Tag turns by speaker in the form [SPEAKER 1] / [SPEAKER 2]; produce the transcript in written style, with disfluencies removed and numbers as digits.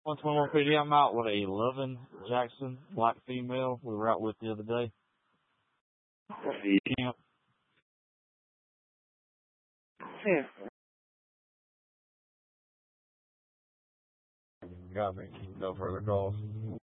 [SPEAKER 1] 121 PD, I'm out with a Lovin Jackson, black female we were out with the other day. Camp.
[SPEAKER 2] Yeah.
[SPEAKER 1] Got me. No further calls.